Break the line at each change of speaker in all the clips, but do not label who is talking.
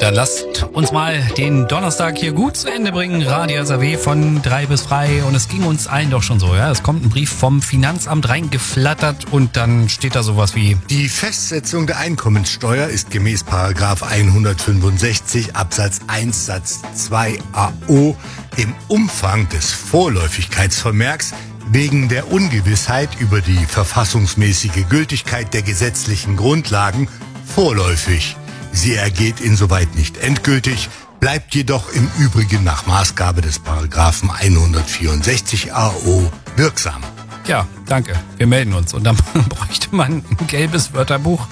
Dann lasst uns mal den Donnerstag hier gut zu Ende bringen. Radio SAW von 3 bis frei. Und es ging uns allen doch schon so, ja. Es kommt ein Brief vom Finanzamt reingeflattert und dann steht da sowas wie:
Die Festsetzung der Einkommenssteuer ist gemäß § 165 Absatz 1 Satz 2 AO im Umfang des Vorläufigkeitsvermerks wegen der Ungewissheit über die verfassungsmäßige Gültigkeit der gesetzlichen Grundlagen vorläufig. Sie ergeht insoweit nicht endgültig, bleibt jedoch im Übrigen nach Maßgabe des § 164 AO wirksam.
Ja, danke, wir melden uns. Und dann bräuchte man ein gelbes Wörterbuch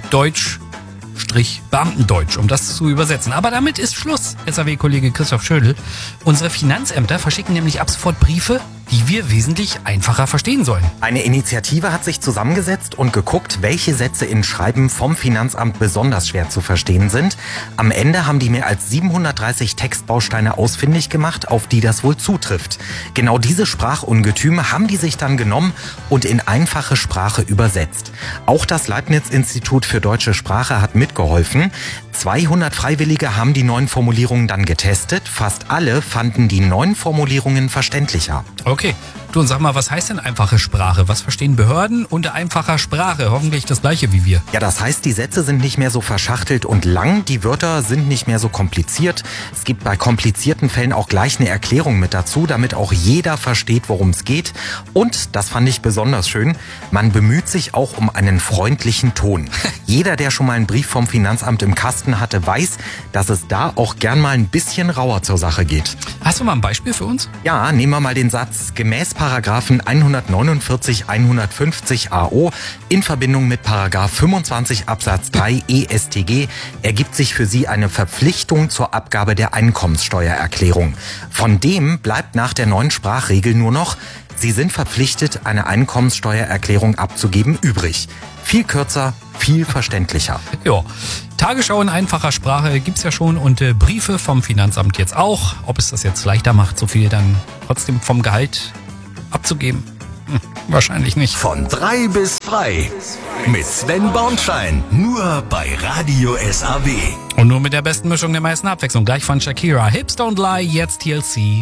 Deutsch-Beamtendeutsch, um das zu übersetzen. Aber damit ist Schluss, SAW-Kollege Christoph Schödel. Unsere Finanzämter verschicken nämlich ab sofort Briefe, die wir wesentlich einfacher verstehen sollen.
Eine Initiative hat sich zusammengesetzt und geguckt, welche Sätze in Schreiben vom Finanzamt besonders schwer zu verstehen sind. Am Ende haben die mehr als 730 Textbausteine ausfindig gemacht, auf die das wohl zutrifft. Genau diese Sprachungetüme haben die sich dann genommen und in einfache Sprache übersetzt. Auch das Leibniz-Institut für deutsche Sprache hat mitgeholfen. 200 Freiwillige haben die neuen Formulierungen dann getestet. Fast alle fanden die neuen Formulierungen verständlicher.
Okay. Du, und sag mal, was heißt denn einfache Sprache? Was verstehen Behörden unter einfacher Sprache? Hoffentlich das Gleiche wie wir.
Ja, das heißt, die Sätze sind nicht mehr so verschachtelt und lang. Die Wörter sind nicht mehr so kompliziert. Es gibt bei komplizierten Fällen auch gleich eine Erklärung mit dazu, damit auch jeder versteht, worum es geht. Und, das fand ich besonders schön, man bemüht sich auch um einen freundlichen Ton. Jeder, der schon mal einen Brief vom Finanzamt im Kasten hatte, weiß, dass es da auch gern mal ein bisschen rauer zur Sache geht.
Hast du mal ein Beispiel für uns?
Ja, nehmen wir mal den Satz: Gemäß Paragraphen 149, 150 AO in Verbindung mit Paragraph 25 Absatz 3 EStG ergibt sich für Sie eine Verpflichtung zur Abgabe der Einkommenssteuererklärung. Von dem bleibt nach der neuen Sprachregel nur noch: Sie sind verpflichtet, eine Einkommenssteuererklärung abzugeben, übrig. Viel kürzer, viel verständlicher.
Ja, Tagesschau in einfacher Sprache gibt's ja schon und Briefe vom Finanzamt jetzt auch. Ob es das jetzt leichter macht, so viel dann trotzdem vom Gehalt abzugeben? Wahrscheinlich nicht.
Von 3 bis frei. Mit Sven Bornschein. Nur bei Radio SAW.
Und nur mit der besten Mischung der meisten Abwechslung. Gleich von Shakira. Hips Don't Lie, jetzt TLC.